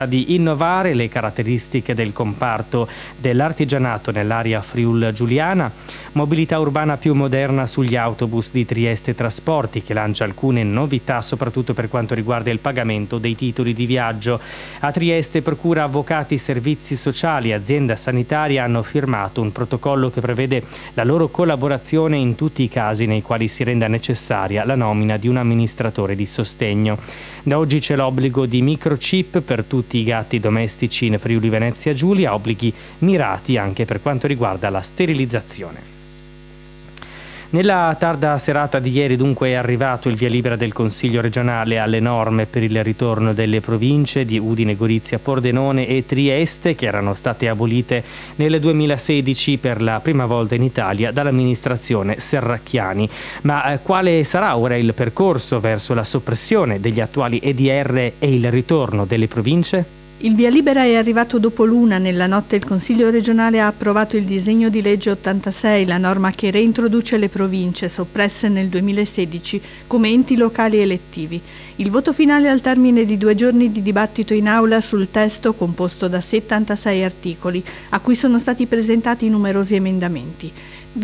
di innovare le caratteristiche del comparto dell'artigianato nell'area friul-giuliana, mobilità urbana più moderna sugli autobus di Trieste Trasporti, che lancia alcune novità soprattutto per quanto riguarda il pagamento dei titoli di viaggio. A Trieste Procura Avvocati Servizi Sociali e Azienda Sanitaria hanno firmato un protocollo che prevede la loro collaborazione in tutti i casi nei quali si renda necessaria la nomina di un amministratore di sostegno. Da oggi c'è l'obbligo di microchip per tutti i gatti domestici in Friuli Venezia Giulia, obblighi mirati anche per quanto riguarda la sterilizzazione. Nella tarda serata di ieri dunque è arrivato il via libera del Consiglio regionale alle norme per il ritorno delle province di Udine, Gorizia, Pordenone e Trieste, che erano state abolite nel 2016 per la prima volta in Italia dall'amministrazione Serracchiani. Ma quale sarà ora il percorso verso la soppressione degli attuali EDR e il ritorno delle province? Il via libera è arrivato dopo l'una. Nella notte il Consiglio regionale ha approvato il disegno di legge 86, la norma che reintroduce le province soppresse nel 2016 come enti locali elettivi. Il voto finale al termine di 2 giorni di dibattito in aula sul testo composto da 76 articoli, a cui sono stati presentati numerosi emendamenti.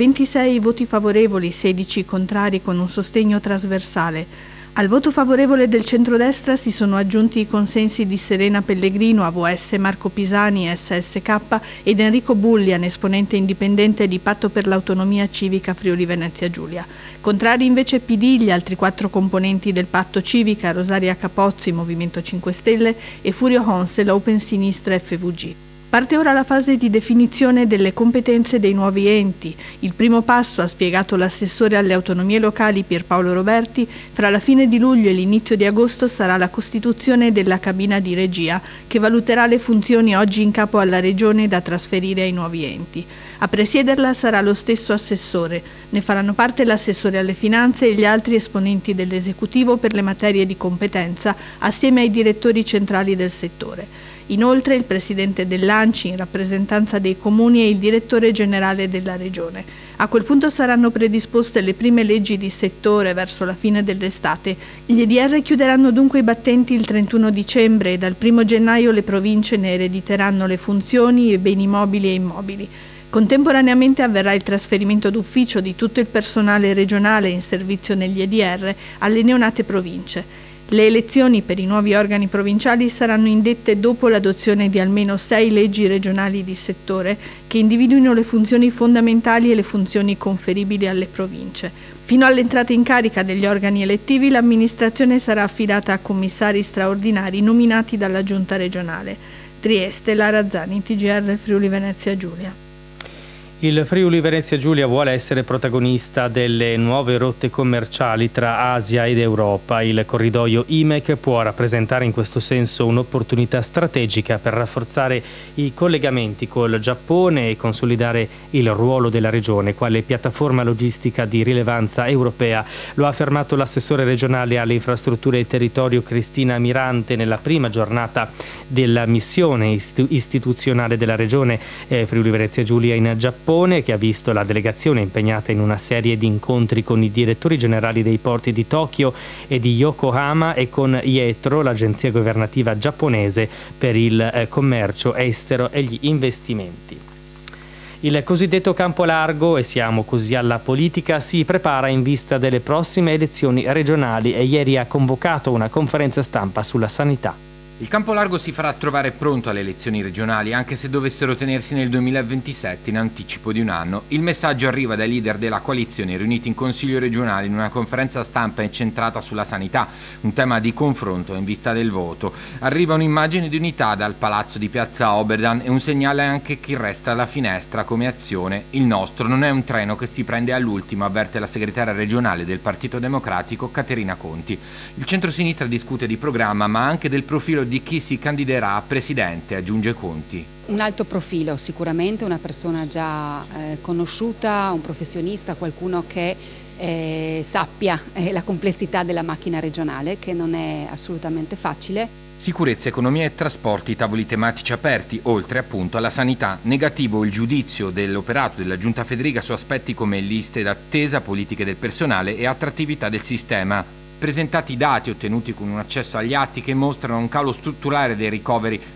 26 voti favorevoli, 16 contrari con un sostegno trasversale. Al voto favorevole del centrodestra si sono aggiunti i consensi di Serena Pellegrino, AVS Marco Pisani, SSK, ed Enrico Bullian, esponente indipendente di Patto per l'Autonomia Civica Friuli Venezia Giulia. Contrari invece PD, gli altri 4 componenti del Patto Civica, Rosaria Capozzi, Movimento 5 Stelle, e Furio Honstel, Open Sinistra FVG. Parte ora la fase di definizione delle competenze dei nuovi enti. Il primo passo, ha spiegato l'assessore alle autonomie locali Pierpaolo Roberti, fra la fine di luglio e l'inizio di agosto sarà la costituzione della cabina di regia, che valuterà le funzioni oggi in capo alla regione da trasferire ai nuovi enti. A presiederla sarà lo stesso assessore. Ne faranno parte l'assessore alle finanze e gli altri esponenti dell'esecutivo per le materie di competenza, assieme ai direttori centrali del settore. Inoltre il presidente dell'ANCI, in rappresentanza dei comuni, e il direttore generale della regione. A quel punto saranno predisposte le prime leggi di settore verso la fine dell'estate. Gli EDR chiuderanno dunque i battenti il 31 dicembre e dal 1 gennaio le province ne erediteranno le funzioni e beni mobili e immobili. Contemporaneamente avverrà il trasferimento d'ufficio di tutto il personale regionale in servizio negli EDR alle neonate province. Le elezioni per i nuovi organi provinciali saranno indette dopo l'adozione di almeno 6 leggi regionali di settore che individuino le funzioni fondamentali e le funzioni conferibili alle province. Fino all'entrata in carica degli organi elettivi l'amministrazione sarà affidata a commissari straordinari nominati dalla Giunta regionale. Trieste, Lara Zani, TGR Friuli Venezia Giulia. Il Friuli Venezia Giulia vuole essere protagonista delle nuove rotte commerciali tra Asia ed Europa. Il corridoio IMEC può rappresentare in questo senso un'opportunità strategica per rafforzare i collegamenti col Giappone e consolidare il ruolo della regione quale piattaforma logistica di rilevanza europea. Lo ha affermato l'assessore regionale alle infrastrutture e territorio Cristina Mirante nella prima giornata della missione istituzionale della regione Friuli Venezia Giulia in Giappone, che ha visto la delegazione impegnata in una serie di incontri con i direttori generali dei porti di Tokyo e di Yokohama e con IETRO, l'agenzia governativa giapponese per il commercio estero e gli investimenti. Il cosiddetto campo largo, e siamo così alla politica, si prepara in vista delle prossime elezioni regionali e ieri ha convocato una conferenza stampa sulla sanità. Il campo largo si farà trovare pronto alle elezioni regionali, anche se dovessero tenersi nel 2027 in anticipo di un anno. Il messaggio arriva dai leader della coalizione riuniti in Consiglio regionale in una conferenza stampa incentrata sulla sanità, un tema di confronto in vista del voto. Arriva un'immagine di unità dal palazzo di Piazza Oberdan e un segnale anche chi resta alla finestra come azione. Il nostro non è un treno che si prende all'ultimo, avverte la segretaria regionale del Partito Democratico Caterina Conti. Il centrosinistra discute di programma ma anche del profilo di chi si candiderà a presidente, aggiunge Conti. Un alto profilo, sicuramente una persona già conosciuta, un professionista, qualcuno che sappia la complessità della macchina regionale, che non è assolutamente facile. Sicurezza, economia e trasporti, tavoli tematici aperti, oltre appunto alla sanità. Negativo il giudizio dell'operato della Giunta Federica su aspetti come liste d'attesa, politiche del personale e attrattività del sistema. presentati i dati ottenuti con un accesso agli atti che mostrano un calo strutturale dei ricoveri